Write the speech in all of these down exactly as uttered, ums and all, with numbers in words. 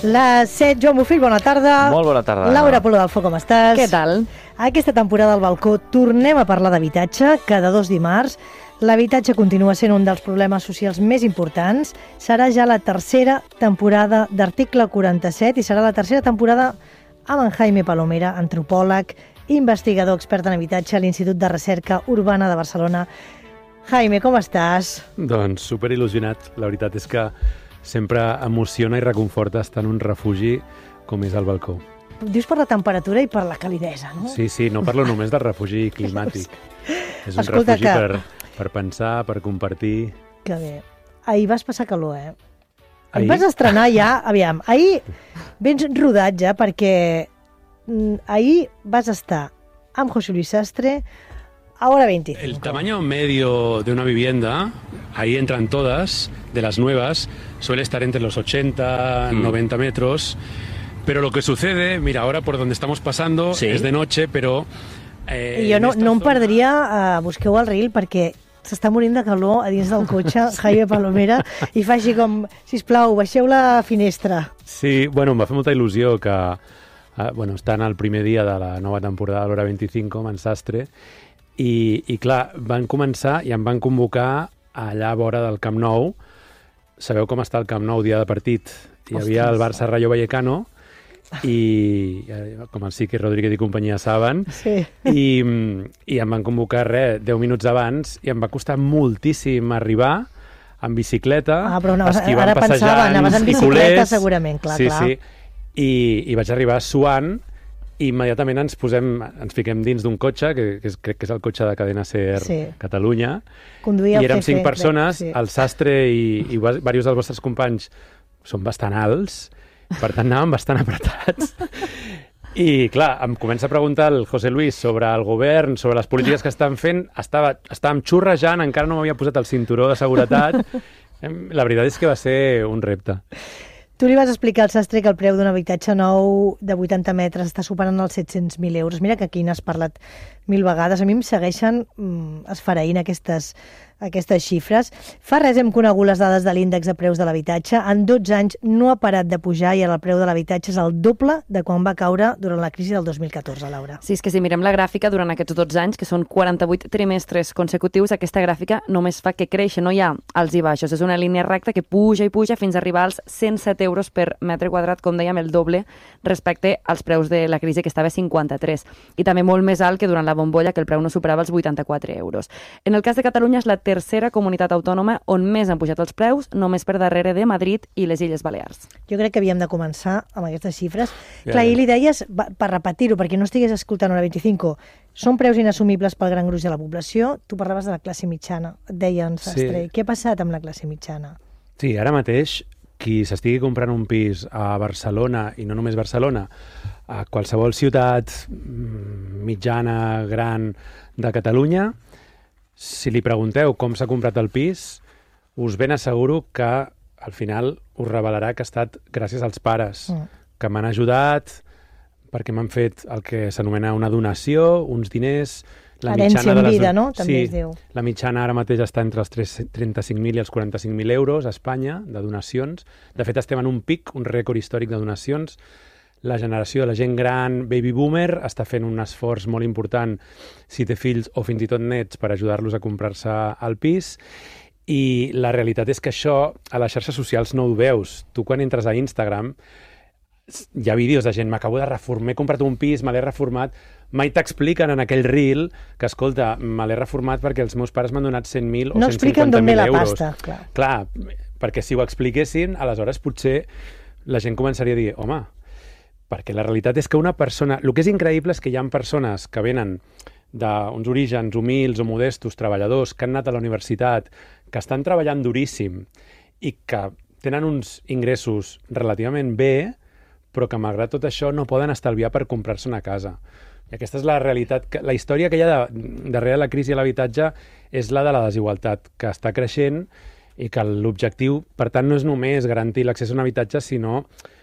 Les set, Joan Bofill, bona tarda. Molt bona tarda. Laura Polo d'Alfó, com estàs? Què tal? Aquesta temporada al balcó tornem a parlar d'habitatge, cada dos dimarts. L'habitatge continua sent un dels problemes socials més importants. Serà ja la tercera temporada d'Article quaranta-set i serà la tercera temporada amb en Jaime Palomera, antropòleg, investigador expert en habitatge a l'Institut de Recerca Urbana de Barcelona. Jaime, com estàs? Doncs superil·lusionat. La veritat és que sempre emociona i reconforta estar en un refugi com és el balcó. Dius per la temperatura i per la calidesa, no? Sí, sí, no parlo només del refugi climàtic. És un Escolta, refugi que... per, per pensar, per compartir. Que bé. Ahir vas passar calor, eh? Ahir? Et vas estrenar ja, aviam, ahir vens rodat ja perquè mm, ahir vas estar amb José Luis Sastre a hora veinticinco. El tamaño medio de una vivienda, ahí entran todas, de las nuevas, suele estar entre los ochenta, mm. noventa metros, pero lo que sucede, mira, ahora por donde estamos pasando, sí, es de noche, però... Eh, jo no, no em perdria, uh, busqueu el reel, perquè s'està morint de calor a dins del cotxe, Jaime Palomera, i fa així com, sisplau, baixeu la finestra. Sí, bueno, em va fer molta il·lusió que, uh, bueno, estan al primer dia de la nova temporada de l'Hora veinticinco, amb en Sastre, i, i clar, van començar i em van convocar allà a vora del Camp Nou. Sabeu com està el Camp Nou dia de partit? Hi havia el Barça Rayo Vallecano i com el Sique Rodríguez i companyia saben, sí. I, i em van convocar res, deu minuts abans, i em va costar moltíssim arribar en bicicleta, ah, però no, esquivant ara passejants, pensava, anaves en bicicleta culers, segurament, clar, sí, clar. Sí. I, i vaig arribar suant i immediatament ens posem, ens fiquem dins d'un cotxe, que, que és, crec que és el cotxe de Cadena Ser sí. Catalunya, Conduïa i érem F F, cinc persones, sí. el Sastre i, i diversos dels vostres companys són bastant alts, per tant anàvem bastant apretats. I clar, em comença a preguntar el José Luis sobre el govern, sobre les polítiques que estan fent, estava, estàvem xurrejant, encara no m'havia posat el cinturó de seguretat. La veritat és que va ser un repte. Tu li vas explicar al Sastre que el preu d'un habitatge nou de vuitanta metres està superant els set-cents mil euros. Mira que aquí n'has parlat mil vegades. A mi em segueixen mm, esfereint aquestes, aquestes xifres. Fa res hem conegut les dades de l'índex de preus de l'habitatge. En dotze anys no ha parat de pujar i el preu de l'habitatge és el doble de quan va caure durant la crisi del dos mil catorze, Laura. Sí, és que si mirem la gràfica durant aquests dotze anys, que són quaranta-vuit trimestres consecutius, aquesta gràfica només fa que créixer, no hi ha alts i baixos. És una línia recta que puja i puja fins a arribar als cent set euros per metre quadrat, com dèiem, el doble respecte als preus de la crisi, que estava a cinquanta-tres. I també molt més alt que durant la bombolla, que el preu no superava els vuitanta-quatre euros. En el cas de Catalunya és la tercera comunitat autònoma on més han pujat els preus, només per darrere de Madrid i les Illes Balears. Jo crec que havíem de començar amb aquestes xifres. Ja, Clar, ja. i li deies, per repetir-ho, perquè no estigués escoltant Hora veinticinco, són preus inassumibles pel gran gruix de la població. Tu parlaves de la classe mitjana, et deien, Sastre. Sí. Què ha passat amb la classe mitjana? Sí, ara mateix, qui s'estigui comprant un pis a Barcelona, i no només Barcelona, a qualsevol ciutat mitjana, gran de Catalunya, si li pregunteu com s'ha comprat el pis, us ben asseguro que al final us revelarà que ha estat gràcies als pares, mm. que m'han ajudat perquè m'han fet el que s'anomena una donació, uns diners... La herència en de les... vida, no? També sí, es diu. La mitjana ara mateix està entre els trenta-cinc mil i els quaranta-cinc mil euros a Espanya, de donacions. De fet, estem en un pic, un rècord històric de donacions. La generació de la gent gran, baby boomer, està fent un esforç molt important, si té fills o fins i tot nets, per ajudar-los a comprar-se el pis. I la realitat és que això a les xarxes socials no ho veus. Tu quan entres a Instagram hi ha vídeos de gent, m'acabo de reformar, he comprat un pis, me l'he reformat, mai t'expliquen en aquell reel que, escolta, me l'he reformat perquè els meus pares m'han donat cent mil o no cent cinquanta mil euros. Pasta, clar. Clar, perquè si ho expliquessin, aleshores potser la gent començaria a dir, home, perquè la realitat és que una persona... El que és increïble és que hi ha persones que venen d'uns orígens humils o modestos, treballadors, que han anat a la universitat, que estan treballant duríssim i que tenen uns ingressos relativament bé, però que malgrat tot això no poden estalviar per comprar-se una casa. I aquesta és la realitat, que, la història que hi ha de, darrere la crisi de l'habitatge és la de la desigualtat, que està creixent i que l'objectiu, per tant, no és només garantir l'accés a un habitatge, sinó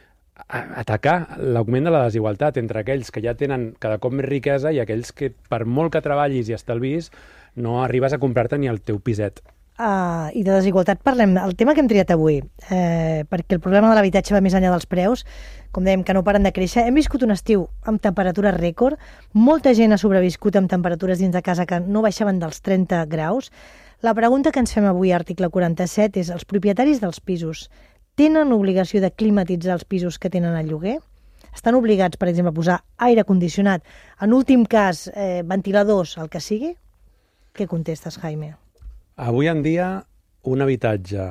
atacar l'augment de la desigualtat entre aquells que ja tenen cada cop més riquesa i aquells que, per molt que treballis i estalvis, no arribes a comprar-te ni el teu piset. uh, i de desigualtat parlem. El tema que hem triat avui, eh, perquè el problema de l'habitatge va més enllà dels preus, com dèiem, que no paren de créixer. Hem viscut un estiu amb temperatures rècord, molta gent ha sobreviscut amb temperatures dins de casa que no baixaven dels trenta graus. La pregunta que ens fem avui, article quaranta-set, és: els propietaris dels pisos tenen obligació de climatitzar els pisos que tenen al lloguer? Estan obligats, per exemple, a posar aire condicionat, en últim cas, eh, ventiladors, el que sigui? Què contestes, Jaime? Avui en dia, un habitatge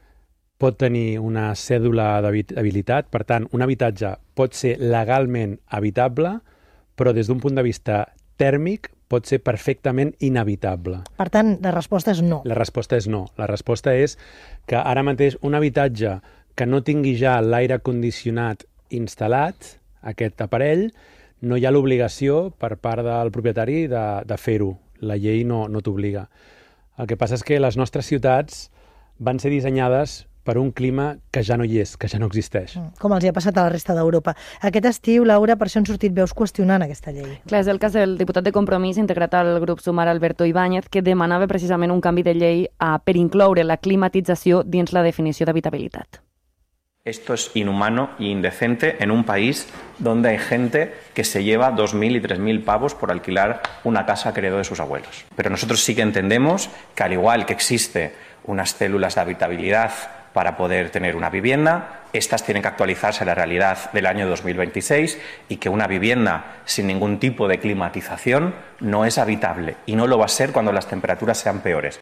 pot tenir una cèdula d'habilitat, per tant, un habitatge pot ser legalment habitable, però des d'un punt de vista tèrmic pot ser perfectament inhabitable. Per tant, la resposta és no. La resposta és no. La resposta és que ara mateix un habitatge que no tingui ja l'aire condicionat instal·lat, aquest aparell, no hi ha l'obligació per part del propietari de, de fer-ho. La llei no, no t'obliga. El que passa és que les nostres ciutats van ser dissenyades per un clima que ja no hi és, que ja no existeix. Com els hi ha passat a la resta d'Europa. Aquest estiu, Laura, per això han sortit veus qüestionant aquesta llei. Clar, és el cas del diputat de Compromís, integrat al grup Sumar, Alberto Ibáñez, que demanava precisament un canvi de llei uh, per incloure la climatització dins la definició d'habitabilitat. Esto es inhumano e indecente en un país donde hay gente que se lleva dos mil y tres mil pavos por alquilar una casa que heredó de sus abuelos. Pero nosotros sí que entendemos que, al igual que existe unas células de habitabilidad para poder tener una vivienda, estas tienen que actualizarse a la realidad del año dos mil veintiséis y que una vivienda sin ningún tipo de climatización no es habitable y no lo va a ser cuando las temperaturas sean peores.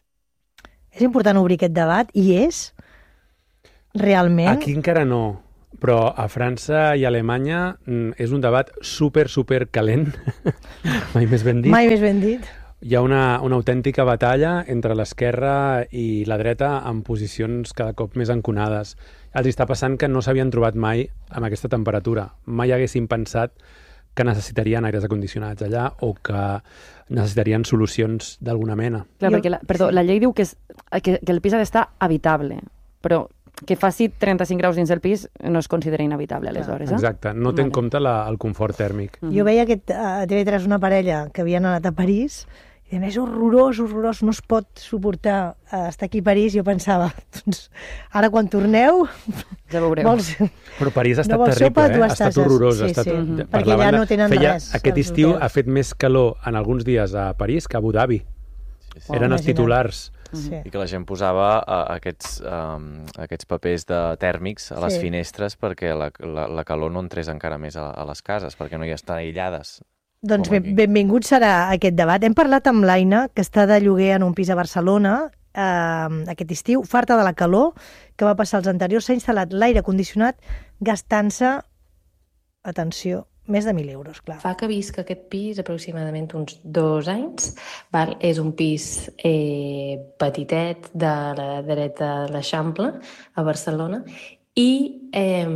És important obrir aquest debat, i és... realment... Aquí encara no, però a França i a Alemanya és un debat super, super calent. Mai més ben dit. Mai més ben dit. Hi ha una, una autèntica batalla entre l'esquerra i la dreta en posicions cada cop més enconades. Els està passant que no s'havien trobat mai amb aquesta temperatura. Mai haguessin pensat que necessitarien aires acondicionats allà o que necessitarien solucions d'alguna mena. Clar, jo... perquè la, perdó, la llei diu que, és, que, que el pis ha d'estar habitable, però que faci trenta-cinc graus dins del pis no es considera inhabitable, aleshores. Eh? Exacte, no té en compte la, el confort tèrmic. Mm-hmm. Jo veia aquest, a T V tres una parella que havien anat a París i a més horrorós, horrorós, no es pot suportar estar aquí a París. Jo pensava, doncs, ara quan torneu... Ja veureu. Vols... Però París ha estat no terrible, sopa, eh? Ha estat horrorós. Sí, ha estat... sí. Mm-hmm. Perquè allà no tenen feia... res. Aquest estiu ha fet més calor en alguns dies a París que a Abu Dhabi. Sí, sí. Eren els titulars. Sí. I que la gent posava uh, aquests, um, aquests papers de tèrmics a les sí. finestres perquè la, la, la calor no entrés encara més a, a les cases, perquè no hi estan aïllades. Doncs ben, benvingut serà aquest debat. Hem parlat amb l'Aina, que està de lloguer en un pis a Barcelona eh, aquest estiu, farta de la calor que va passar els anteriors. S'ha instal·lat l'aire condicionat gastant-se, atenció, més de mil euros, clar. Fa que visc aquest pis aproximadament uns dos anys. Val? És un pis eh, petitet de la dreta de l'Eixample, a Barcelona, i eh,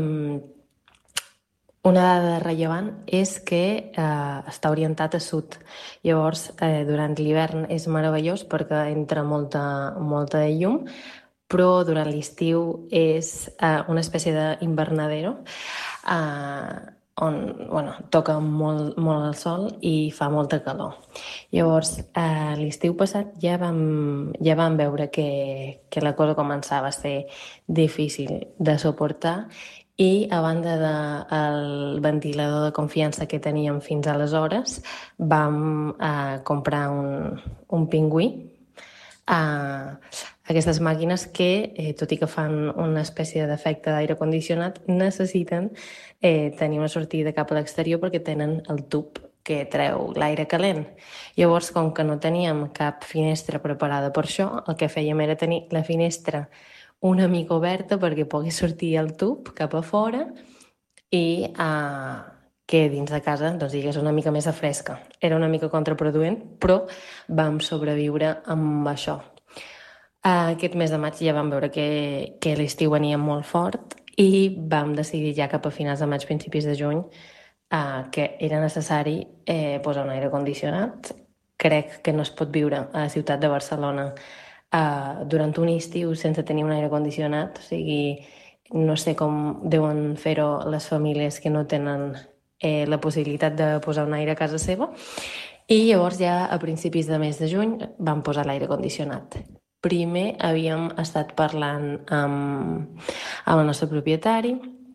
una dada rellevant és que eh, està orientat a sud. Llavors, eh, durant l'hivern és meravellós perquè entra molta, molta llum, però durant l'estiu és eh, una espècie d'hivernadero, eh, on bueno, toca molt, molt el sol i fa molta calor. Llavors, eh, l'estiu passat ja vam, ja vam veure que, que la cosa començava a ser difícil de suportar i, a banda del ventilador de confiança que teníem fins aleshores, vam eh, comprar un, un pingüí. Eh, aquestes màquines que, eh, tot i que fan una espècie d'efecte d'aire condicionat, necessiten eh, tenir una sortida cap a l'exterior perquè tenen el tub que treu l'aire calent. Llavors, com que no teníem cap finestra preparada per això, el que fèiem era tenir la finestra una mica oberta perquè pogués sortir el tub cap a fora i eh, que dins de casa doncs, digués una mica més de fresca. Era una mica contraproduent, però vam sobreviure amb això. Aquest mes de maig ja vam veure que, que l'estiu venia molt fort i vam decidir ja cap a finals de maig, principis de juny, eh, que era necessari eh, posar un aire condicionat. Crec que no es pot viure a la ciutat de Barcelona eh, durant un estiu sense tenir un aire condicionat. O sigui, no sé com deuen fer-ho les famílies que no tenen eh, la possibilitat de posar un aire a casa seva. I llavors ja a principis de mes de juny vam posar l'aire condicionat. primer havíem estat parlant amb, amb el nostre propietari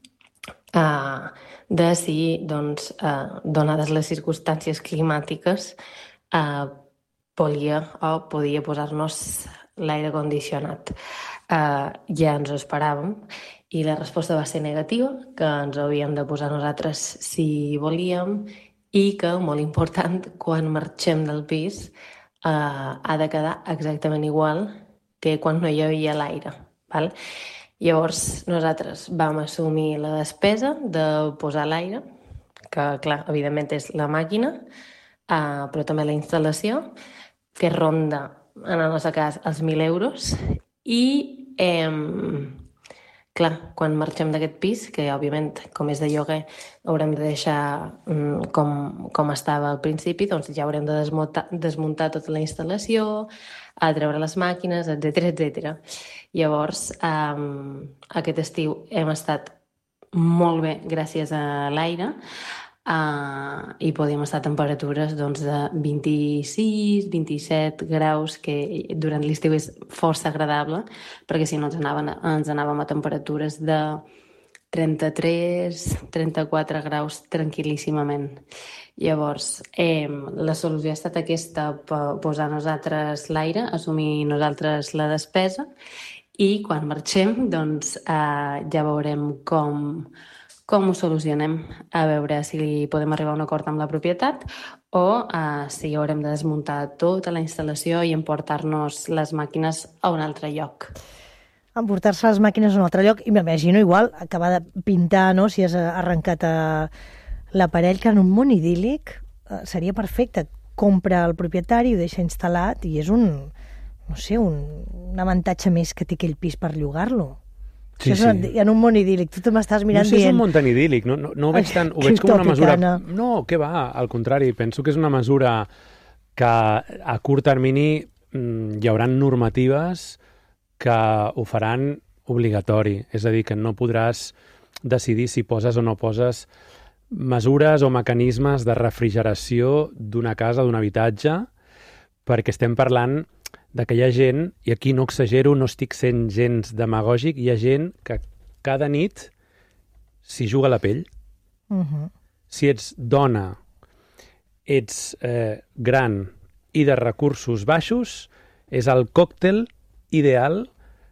uh, de si, doncs, uh, donades les circumstàncies climàtiques, uh, volia o podia posar-nos l'aire condicionat. Uh, ja ens ho esperàvem i la resposta va ser negativa, que ens ho havíem de posar nosaltres si volíem i que, molt important, quan marxem del pis Uh, ha de quedar exactament igual que quan no hi havia l'aire. Val? Llavors, nosaltres vam assumir la despesa de posar l'aire, que, clar, evidentment és la màquina, uh, però també la instal·lació, que ronda, en el nostre cas, els mil euros, i, eh, clar, quan marxem d'aquest pis, que òbviament, com és de lloguer, haurem de deixar um, com, com estava al principi, doncs ja haurem de desmuntar, desmuntar tota la instal·lació, a treure les màquines, etcètera, etcètera. Llavors, um, aquest estiu hem estat molt bé gràcies a l'aire, Uh, i podíem estar a temperatures doncs, de vint-i-sis, vint-i-set graus, que durant l'estiu és força agradable, perquè si no ens anàvem, ens anàvem a temperatures de trenta-tres, trenta-quatre graus tranquil·líssimament. Llavors, eh, la solució ha estat aquesta, posar nosaltres l'aire, assumir nosaltres la despesa, i quan marxem doncs, eh, ja veurem com com ho solucionem, a veure si podem arribar a un acord amb la propietat o uh, si haurem de desmuntar tota la instal·lació i emportar-nos les màquines a un altre lloc. Emportar-se les màquines a un altre lloc, i m'imagino igual acabar de pintar, no?, si has arrencat a l'aparell, que en un món idíl·lic uh, seria perfecte. Compra el propietari, ho deixa instal·lat i és un, no sé, un, un avantatge més que té aquell pis per llogar-lo. Sí, sí. En un món idíl·lic, tu m'estàs mirant dient... No sé si és un món tan idíl·lic, no, no, no ho veig tant... Ho veig com una mesura... No, què va, al contrari, penso que és una mesura que a curt termini hi haurà normatives que ho faran obligatori, és a dir, que no podràs decidir si poses o no poses mesures o mecanismes de refrigeració d'una casa, d'un habitatge, perquè estem parlant de que hi ha gent, i aquí no exagero, no estic sent gens demagògic, hi ha gent que cada nit s'hi juga la pell. Uh-huh. Si ets dona, ets eh, gran i de recursos baixos, és el còctel ideal,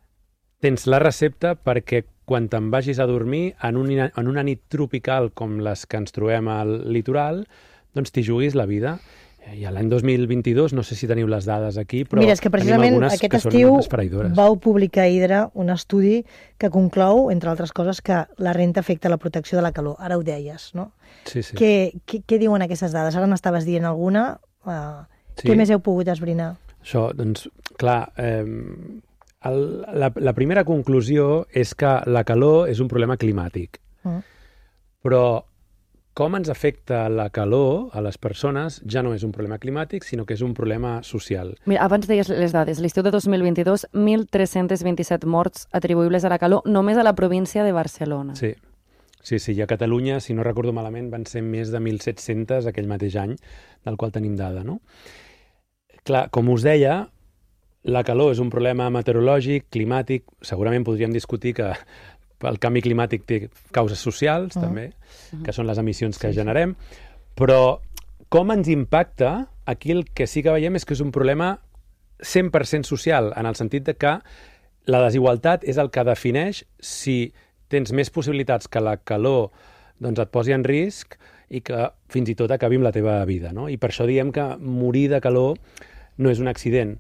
tens la recepta perquè quan te'n vagis a dormir en, un, en una nit tropical com les que ens trobem al litoral, doncs t'hi juguis la vida. I l'any dos mil vint-i-dos, no sé si teniu les dades aquí, però Mira, és que precisament aquest estiu vau publicar a Hidra un estudi que conclou, entre altres coses, que la renta afecta la protecció de la calor. Ara ho deies, no? Sí, sí. Què, què, què diuen aquestes dades? Ara n'estaves dient alguna. Uh, sí. Què més heu pogut esbrinar? Això, doncs, clar, eh, el, la, la primera conclusió és que la calor és un problema climàtic. Uh. Però com ens afecta la calor a les persones ja no és un problema climàtic, sinó que és un problema social. Mira, abans deies les dades. L'estiu de dos mil vint-i-dos, mil tres-cents vint-i-set morts atribuïbles a la calor només a la província de Barcelona. Sí, sí, sí. I a Catalunya, si no recordo malament, van ser més de mil set-cents aquell mateix any, del qual tenim dada, no? Clar, com us deia, la calor és un problema meteorològic, climàtic. Segurament podríem discutir que el canvi climàtic té causes socials, uh-huh. també, que són les emissions que sí, generem, però com ens impacta, aquí el que sí que veiem és que és un problema cent per cent social, en el sentit de que la desigualtat és el que defineix si tens més possibilitats que la calor doncs, et posi en risc i que fins i tot acabi amb la teva vida, no? I per això diem que morir de calor no és un accident.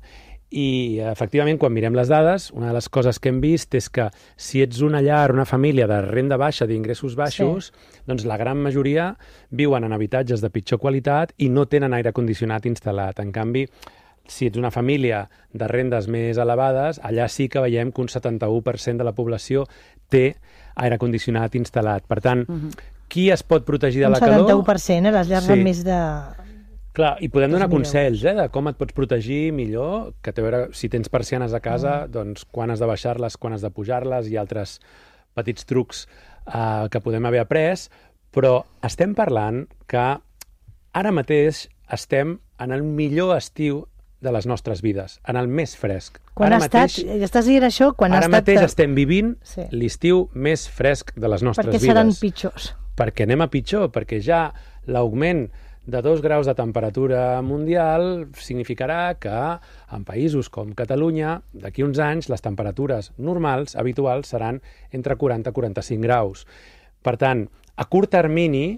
I, efectivament, quan mirem les dades, una de les coses que hem vist és que si ets una llar, una família de renda baixa, d'ingressos baixos, sí. doncs la gran majoria viuen en habitatges de pitjor qualitat i no tenen aire condicionat instal·lat. En canvi, si ets una família de rendes més elevades, allà sí que veiem que un setanta-u per cent de la població té aire condicionat instal·lat. Per tant, uh-huh. qui es pot protegir de un la calor? Un setanta-u per cent, a les llars sí. amb més de... Clar, i podem donar consells, eh, de com et pots protegir millor, que té a veure, si tens persianes a casa, mm. doncs quan has de baixar-les, quan has de pujar-les, i altres petits trucs eh, que podem haver après, però estem parlant que ara mateix estem en el millor estiu de les nostres vides, en el més fresc. Quan ara ha mateix, estat, ja estàs dient això, quan ara ha estat... mateix estem vivint sí. l'estiu més fresc de les nostres perquè vides. seran pitjors. Perquè anem a pitjor, perquè ja l'augment de dos graus de temperatura mundial significarà que en països com Catalunya, d'aquí uns anys, les temperatures normals, habituals, seran entre quaranta i quaranta-cinc graus. Per tant, a curt termini,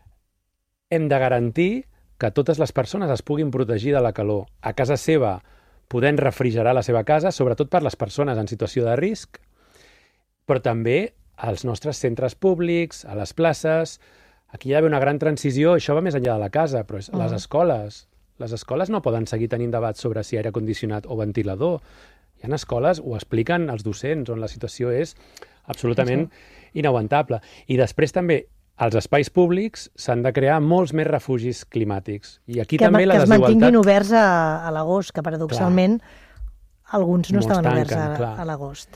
hem de garantir que totes les persones es puguin protegir de la calor a casa seva, podent refrigerar la seva casa, sobretot per les persones en situació de risc, però també als nostres centres públics, a les places. Aquí hi ha d'haver una gran transició, això va més enllà de la casa, però és, uh -huh. les escoles. Les escoles no poden seguir tenint debats sobre si aire condicionat o ventilador. Hi ha escoles, ho expliquen els docents, on la situació és absolutament sí. inaguantable. I després també, als espais públics s'han de crear molts més refugis climàtics. I aquí que també la que es desigualtat... mantinguin oberts a, a l'agost, que paradoxalment clar. alguns no Molts estaven tanquen, oberts a, clar. a l'agost.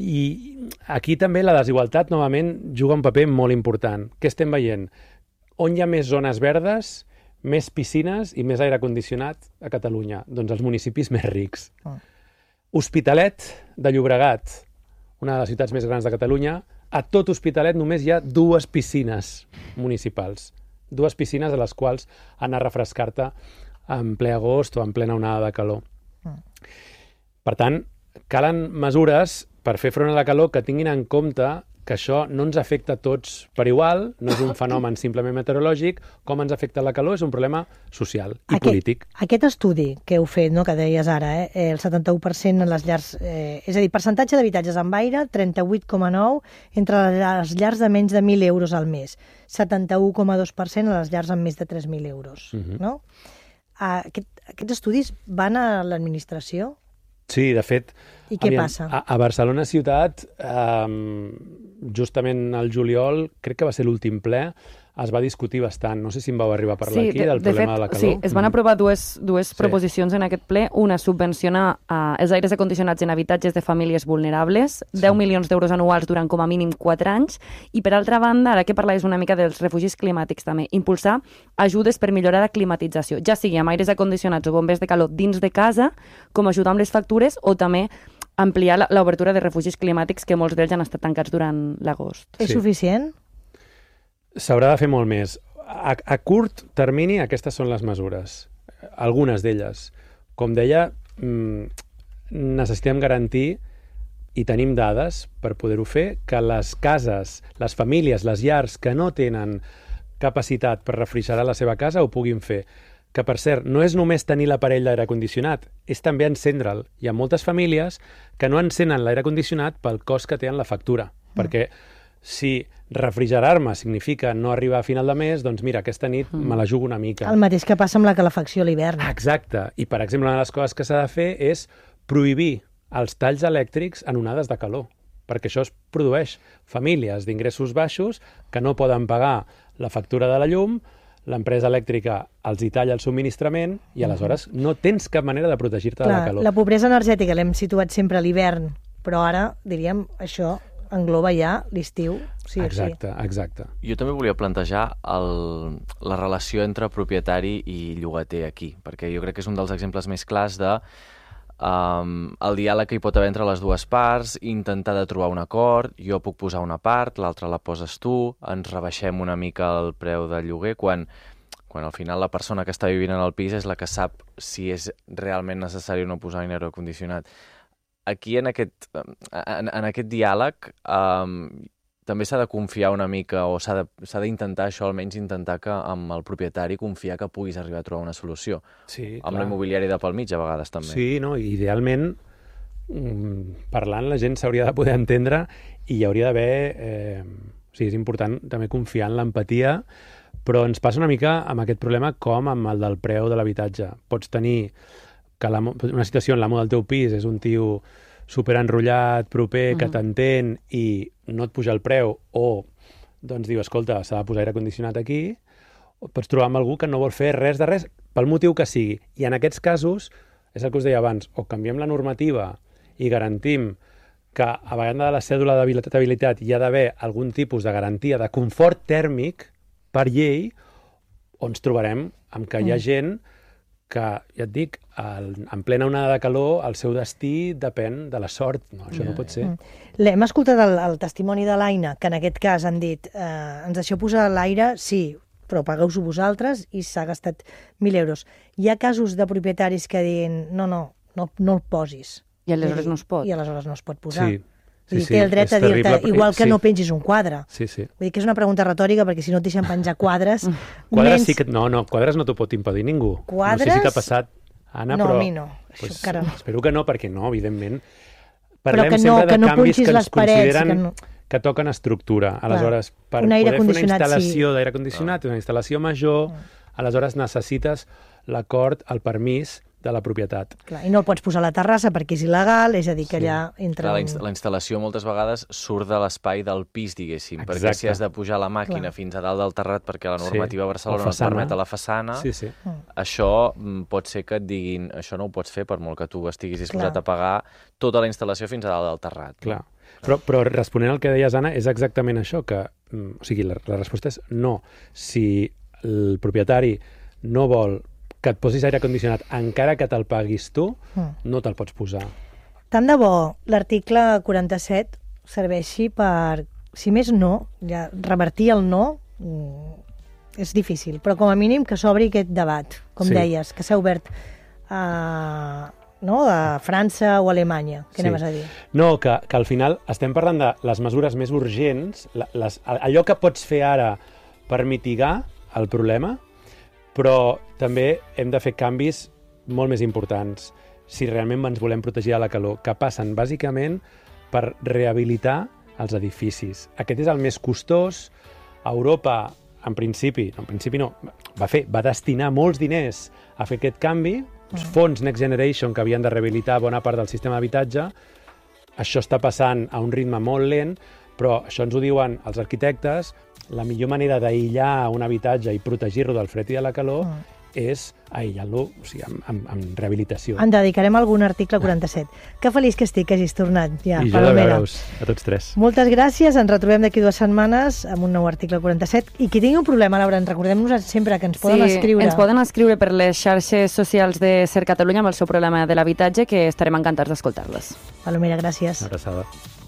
I aquí també la desigualtat, novament, juga un paper molt important. Què estem veient? On hi ha més zones verdes, més piscines i més aire condicionat a Catalunya? Doncs els municipis més rics. Oh. Hospitalet de Llobregat, una de les ciutats més grans de Catalunya, a tot Hospitalet només hi ha dues piscines municipals. Dues piscines a les quals anar a refrescar-te en ple agost o en plena onada de calor. Oh. Per tant, calen mesures per fer front a la calor que tinguin en compte que això no ens afecta a tots per igual, no és un fenomen simplement meteorològic, com ens afecta la calor és un problema social i aquest, polític. Aquest estudi que heu fet, no, que deies ara, eh, el setanta-u per cent en les llars, eh, és a dir, percentatge d'habitatges amb aire, trenta-vuit coma nou entre les llars de menys de mil euros al mes, setanta-u coma dos per cent a les llars amb més de tres mil euros, uh-huh. no? Aquest, aquests estudis van a l'administració? Sí, de fet... I què aviam, passa? A, a Barcelona ciutat, eh, justament al juliol, crec que va ser l'últim ple, es va discutir bastant. No sé si em vau arribar a parlar sí, aquí de, del de problema fet, de la calor. Sí, es van aprovar dues, dues sí. proposicions en aquest ple. Una, subvencionar uh, els aires acondicionats en habitatges de famílies vulnerables, sí. deu milions d'euros anuals durant com a mínim quatre anys, i per altra banda, ara que parlaves una mica dels refugis climàtics també, impulsar ajudes per millorar la climatització, ja sigui amb aires acondicionats o bombers de calor dins de casa, com ajudar amb les factures o també ampliar l'obertura de refugis climàtics que molts d'ells han estat tancats durant l'agost. És sí. suficient? S'haurà de fer molt més. A, a curt termini, aquestes són les mesures. Algunes d'elles. Com deia, mmm, necessitem garantir, i tenim dades per poder-ho fer, que les cases, les famílies, les llars que no tenen capacitat per refrigerar la seva casa ho puguin fer. Que, per cert, no és només tenir l'aparell d'aire condicionat, és també encendre'l. Hi ha moltes famílies que no encenen l'aire condicionat pel cost que té en la factura, mm. perquè si refrigerar-me significa no arribar a final de mes, doncs mira, aquesta nit mm. me la jugo una mica. El mateix que passa amb la calefacció a l'hivern. Exacte. I, per exemple, una de les coses que s'ha de fer és prohibir els talls elèctrics en onades de calor, perquè això es produeix famílies d'ingressos baixos que no poden pagar la factura de la llum, l'empresa elèctrica els hi talla el subministrament i aleshores no tens cap manera de protegir-te de la calor. La pobresa energètica l'hem situat sempre a l'hivern, però ara, diríem, això engloba ja l'estiu. Sí, exacte, sí. exacte. Jo també volia plantejar el, la relació entre propietari i llogater aquí, perquè jo crec que és un dels exemples més clars de um, el diàleg que hi pot haver entre les dues parts, intentar de trobar un acord, jo puc posar una part, l'altra la poses tu, ens rebaixem una mica el preu del lloguer, quan, quan al final la persona que està vivint en el pis és la que sap si és realment necessari o no posar un aire condicionat. Aquí, en aquest, en, en aquest diàleg, um, també s'ha de confiar una mica, o s'ha d'intentar això, almenys intentar que amb el propietari confiar que puguis arribar a trobar una solució. Sí, amb l'immobiliari de pel mig, a vegades, també. Sí, no? Idealment, parlant, la gent s'hauria de poder entendre i hi hauria d'haver... Eh, o sigui, és important també confiar en l'empatia, però ens passa una mica amb aquest problema com amb el del preu de l'habitatge. Pots tenir que la, una situació en l'amo del teu pis és un tio superenrotllat, proper, que t'entén i no et puja el preu, o doncs diu, escolta, s'ha de posar aire condicionat aquí, o pots trobar amb algú que no vol fer res de res, pel motiu que sigui. I en aquests casos, és el que us deia abans, o canviem la normativa i garantim que a banda de la cèdula d'habitabilitat hi ha d'haver algun tipus de garantia de confort tèrmic per llei, o ens trobarem amb que hi ha gent que, ja et dic, el, en plena onada de calor, el seu destí depèn de la sort. No, això no pot ser. Hem escoltat el, el testimoni de l'Aina, que en aquest cas han dit eh, ens deixeu posar l'aire, sí, però pagueu-ho vosaltres, i s'ha gastat mil euros. Hi ha casos de propietaris que diuen no, no, no, no el posis. I aleshores no es pot. I aleshores no es pot posar. Sí. Sí, sí, té el dret és a dir-te, terrible, igual que sí. no pengis un quadre. Sí, sí. Vull dir que és una pregunta retòrica, perquè si no et deixen penjar quadres... Quadres nens... sí que... No, no, quadres no t'ho pot impedir ningú. Quadres... No sé si t'ha passat, Anna, no, però... a mi no. Pues, Això encara no. Espero que no, perquè no, evidentment. Però Parlem que no, sempre de que no canvis punxis que ens les parets, consideren que no- que toquen estructura. Aleshores, per un aire poder fer una condicionat, instal·lació sí. d'aire condicionat, una instal·lació major, aleshores necessites l'acord, el permís de la propietat. Clar, i no el pots posar a la terrassa perquè és il·legal, és a dir, que Sí. allà entra... Clar, la, un- inst la instal·lació moltes vegades surt de l'espai del pis, diguéssim, Exacte. perquè si has de pujar la màquina Clar. fins a dalt del terrat perquè la Sí, normativa a o Barcelona no et façana. permet a la façana, Sí, sí. això mm, pot ser que et diguin això no ho pots fer per molt que tu estiguis disposat Clar. a pagar tota la instal·lació fins a dalt del terrat. Clar. Però, però responent al que deies, Anna, és exactament això, que, mm, o sigui, la, la resposta és no. Si el propietari no vol que et posis aire condicionat encara que te'l paguis tu, Mm. no te'l pots posar. Tant de bo l'article quaranta-set serveixi per, si més no, ja revertir el no mm, és difícil, però com a mínim que s'obri aquest debat, com Sí. deies, que s'ha obert a, no, a França o a Alemanya. Què Sí. anaves a dir? No, que, que al final estem parlant de les mesures més urgents, la- les, allò que pots fer ara per mitigar el problema, però també hem de fer canvis molt més importants si realment ens volem protegir de la calor, que passen bàsicament per rehabilitar els edificis. Aquest és el més costós. Europa, en principi, no, en principi no, va fer, va destinar molts diners a fer aquest canvi, els fons Next Generation que havien de rehabilitar bona part del sistema d'habitatge. Això està passant a un ritme molt lent, però això ens ho diuen els arquitectes, la millor manera d'aïllar un habitatge i protegir-lo del fred i de la calor és aïllar-lo, o sigui, amb, amb, amb rehabilitació. En dedicarem algun article quaranta-set. Que feliç que estic que hagis tornat. Ja, I jo de Palomera. veure-us a tots tres. Moltes gràcies, ens retrobem d'aquí dues setmanes amb un nou article quaranta-set. I qui tingui un problema, Laura, ens recordem-nos sempre que ens poden sí, escriure. ens poden escriure per les xarxes socials de Ser Catalunya amb el seu problema de l'habitatge, que estarem encantats d'escoltar-les. Palomera, gràcies. Una abraçada.